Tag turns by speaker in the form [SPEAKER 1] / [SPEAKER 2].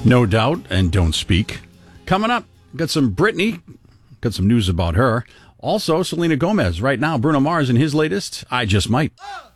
[SPEAKER 1] No Doubt and Don't Speak. Coming up, got some Britney, got some news about her. Also, Selena Gomez. Right now, Bruno Mars and his latest, I Just Might.